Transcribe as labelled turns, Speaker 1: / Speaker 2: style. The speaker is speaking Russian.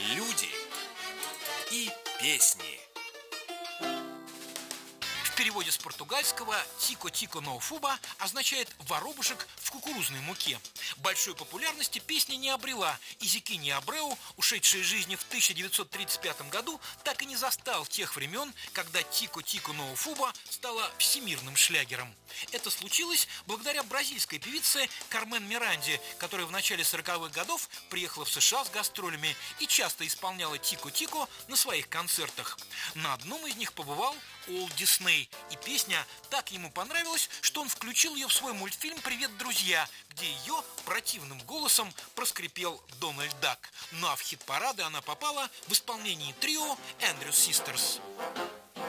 Speaker 1: Люди и песни.
Speaker 2: В переводе с португальского «Тико-тико ноу фуба» означает «воробушек в кукурузной муке». Большой популярности песня не обрела, и Зикини Абреу, ушедший из жизни в 1935 году, так и не застал тех времен, когда «Тико-тико ноу фуба» стала всемирным шлягером. Это случилось благодаря бразильской певице Кармен Миранде, которая в начале 40-х годов приехала в США с гастролями и часто исполняла «Тико-тико» на своих концертах. На одном из них побывал Уолт Дисней, и песня так ему понравилась, что он включил ее в свой мультфильм «Привет, друзья», где ее противным голосом проскрипел Дональд Дак. Ну а в хит-парады она попала в исполнении трио Эндрюс Систерс.